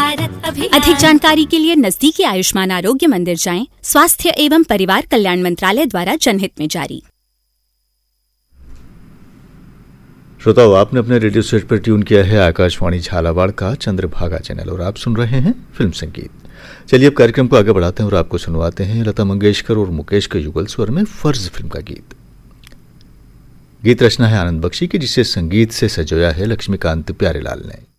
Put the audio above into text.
भारत अभियान। अधिक जानकारी के लिए नजदीकी आयुष्मान आरोग्य मंदिर जाएं। स्वास्थ्य एवं परिवार कल्याण मंत्रालय द्वारा जनहित में जारी। श्रोताओ, आपने अपने रेडियो सेट पर ट्यून किया है आकाशवाणी झालावाड़ का चंद्रभागा चैनल और आप सुन रहे हैं फिल्म संगीत। चलिए अब कार्यक्रम को आगे बढ़ाते हैं और आपको सुनवाते हैं लता मंगेशकर और मुकेश के युगल स्वर में फर्ज फिल्म का गीत। गीत रचना है आनंद बख्शी की, जिसे संगीत से सजोया है लक्ष्मीकांत प्यारेलाल ने।